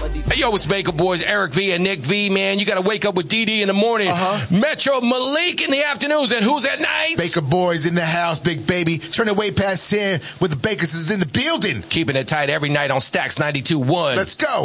Hey, yo, it's Baker Boys, Eric V and Nick V, man. You got to wake up with DD in the morning. Metro Malik in the afternoons. And who's at night? Baker Boys in the house, big baby. Turn it way past 10 with the Bakers is in the building. Keeping it tight every night on Stacks 92.1. Let's go.